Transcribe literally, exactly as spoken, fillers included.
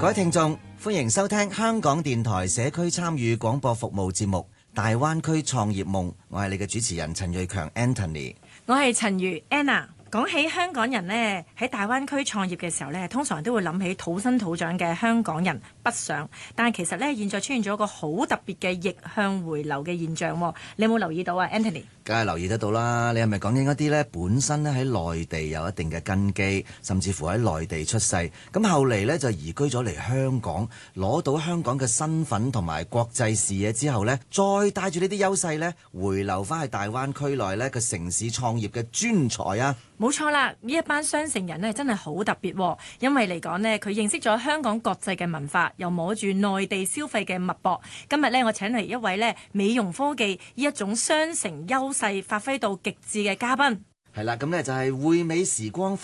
各位聽眾，歡迎收聽香港電台社區參與廣播服務節目《大灣區創業夢》，我係你嘅主持人陳瑞強 Anthony， 我係陳如 Anna。講起香港人呢，喺大灣區創業嘅時候呢，通常都會諗起土生土長嘅香港人北上，但係其實呢，現在出現咗一個好特別嘅逆向回流嘅現象，你有冇留意到啊 Anthony？ 梗係留意得到啦，你係咪講緊一啲呢本身咧喺內地有一定嘅根基，甚至乎喺內地出世，咁後嚟呢就移居咗嚟香港，攞到香港嘅身份同埋國際視野之後呢，再帶住呢啲優勢呢，回流翻去大灣區內呢個城市創業嘅專才啊！ 冇錯啦，呢一班雙城人呢真係好特別，因為嚟講呢，佢認識咗香港國際嘅文化，又摸住內地消費嘅脈搏。今日呢，我請嚟一位呢美容科技呢一種雙城優勢發揮到極致嘅嘉賓。 係啦，咁呢就係匯美時光